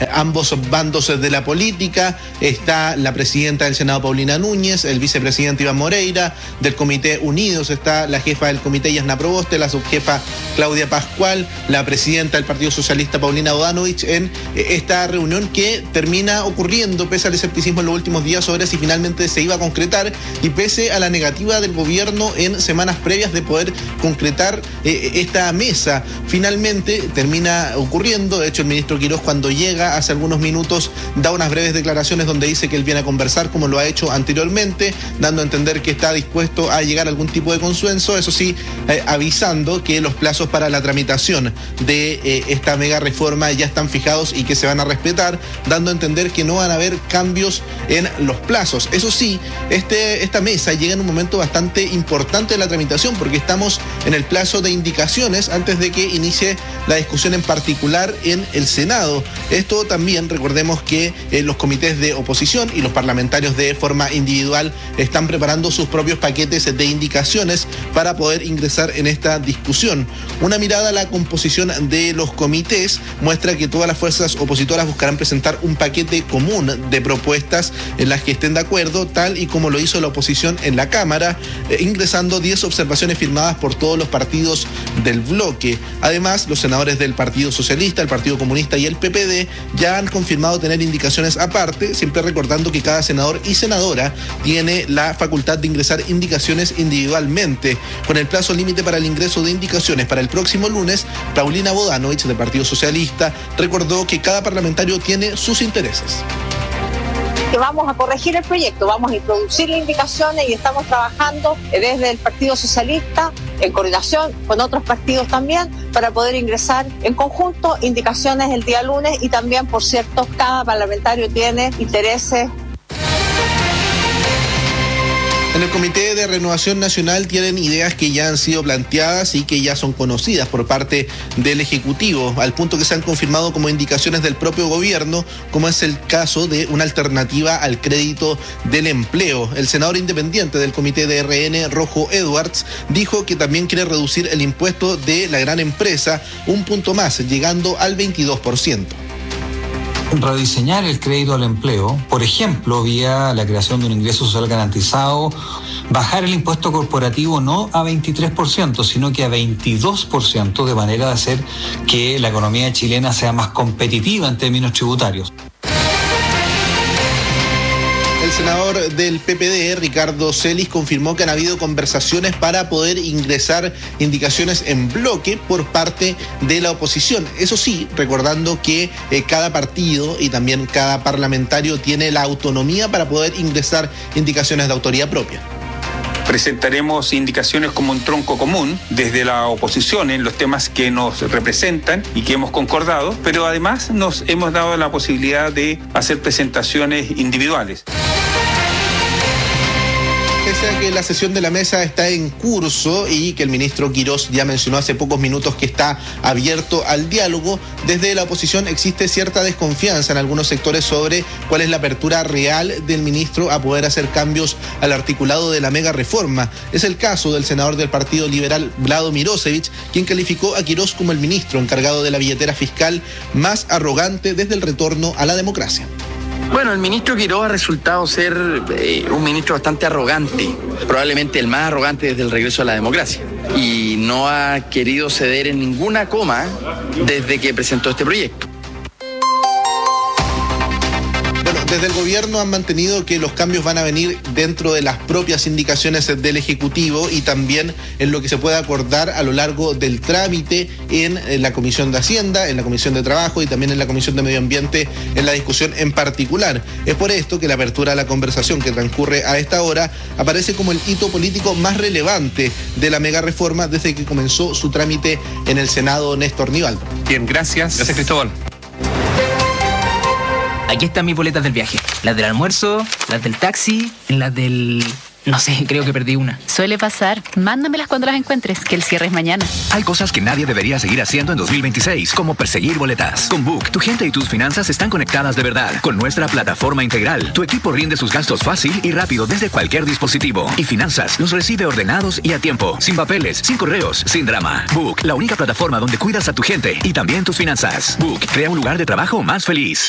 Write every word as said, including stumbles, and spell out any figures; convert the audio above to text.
eh, ambos bandos de la política. Está la presidenta del Senado, Paulina Núñez, el vicepresidente Iván Moreira, del Comité Unidos está la jefa del Comité, Yasna Proboste, la subjefa Claudia Pascual, la presidenta del Partido Socialista, Paulina Bodanovich, en eh, esta reunión que termina ocurriendo pese al escepticismo en los últimos días sobre si finalmente se iba a concretar y pese a la negativa del gobierno en semanas previas de poder concretar eh, esta mesa. Finalmente termina ocurriendo. De hecho, el ministro Quirós, cuando llega hace algunos minutos, da unas breves declaraciones donde dice que él viene a conversar como lo ha hecho anteriormente, dando a entender que está dispuesto a llegar a algún tipo de consenso, eso sí, eh, avisando que los plazos para la tramitación de eh, esta mega reforma ya están fijados y que se van a respetar, dando a entender que no van a haber cambios en los plazos. Eso sí, este, esta mesa llega en un momento bastante importante de la tramitación porque estamos en el plazo de indicaciones antes de que inicie la discusión en particular en el Senado. Esto también, recordemos que eh, los comités de oposición y los parlamentarios de forma individual están preparando sus propios paquetes de indicaciones para poder ingresar en esta discusión. Una mirada a la composición de los comités muestra que todas las fuerzas opositoras buscarán presentar un paquete común de propuestas en las que estén de acuerdo, tal y como lo hizo la oposición en la Cámara, eh, ingresando diez observaciones firmadas por todos los partidos del bloque. Además, los senadores del Partido Socialista, el Partido Comunista y el P P D ya han confirmado tener indicaciones aparte, siempre recordando que cada senador y senadora tiene la facultad de ingresar indicaciones individualmente. Con el plazo límite para el ingreso de indicaciones para el próximo lunes, Paulina Bodanovich, del Partido Socialista, recordó que cada parlamentario tiene sus intereses. Que vamos a corregir el proyecto, vamos a introducir las indicaciones y estamos trabajando desde el Partido Socialista en coordinación con otros partidos también para poder ingresar en conjunto indicaciones el día lunes y también, por cierto, cada parlamentario tiene intereses. En el Comité de Renovación Nacional tienen ideas que ya han sido planteadas y que ya son conocidas por parte del Ejecutivo, al punto que se han confirmado como indicaciones del propio gobierno, como es el caso de una alternativa al crédito del empleo. El senador independiente del Comité de R N, Rojo Edwards, dijo que también quiere reducir el impuesto de la gran empresa un punto más, llegando al veintidós por ciento. Rediseñar el crédito al empleo, por ejemplo, vía la creación de un ingreso social garantizado, bajar el impuesto corporativo no a veintitrés por ciento, sino que a veintidós por ciento, de manera de hacer que la economía chilena sea más competitiva en términos tributarios. El senador del P P D, Ricardo Celis, confirmó que han habido conversaciones para poder ingresar indicaciones en bloque por parte de la oposición. Eso sí, recordando que eh, cada partido y también cada parlamentario tiene la autonomía para poder ingresar indicaciones de autoría propia. Presentaremos indicaciones como un tronco común desde la oposición en los temas que nos representan y que hemos concordado, pero además nos hemos dado la posibilidad de hacer presentaciones individuales. Pese a que la sesión de la mesa está en curso y que el ministro Quirós ya mencionó hace pocos minutos que está abierto al diálogo, desde la oposición existe cierta desconfianza en algunos sectores sobre cuál es la apertura real del ministro a poder hacer cambios al articulado de la mega reforma. Es el caso del senador del Partido Liberal, Vlado Mirosevic, quien calificó a Quirós como el ministro encargado de la billetera fiscal más arrogante desde el retorno a la democracia. Bueno, el ministro Quirós ha resultado ser eh, un ministro bastante arrogante, probablemente el más arrogante desde el regreso a la democracia, y no ha querido ceder en ninguna coma desde que presentó este proyecto. Desde el gobierno han mantenido que los cambios van a venir dentro de las propias indicaciones del Ejecutivo y también en lo que se pueda acordar a lo largo del trámite en, en la Comisión de Hacienda, en la Comisión de Trabajo y también en la Comisión de Medio Ambiente en la discusión en particular. Es por esto que la apertura a la conversación que transcurre a esta hora aparece como el hito político más relevante de la mega reforma desde que comenzó su trámite en el Senado. Néstor Nivaldo. Bien, gracias. Gracias, Cristóbal. Aquí están mis boletas del viaje. Las del almuerzo, las del taxi, las del... No sé, creo que perdí una. Suele pasar. Mándamelas cuando las encuentres, que el cierre es mañana. Hay cosas que nadie debería seguir haciendo en dos mil veintiséis, como perseguir boletas. Con Book, tu gente y tus finanzas están conectadas de verdad. Con nuestra plataforma integral, tu equipo rinde sus gastos fácil y rápido desde cualquier dispositivo. Y finanzas los recibe ordenados y a tiempo, sin papeles, sin correos, sin drama. Book, la única plataforma donde cuidas a tu gente y también tus finanzas. Book, crea un lugar de trabajo más feliz.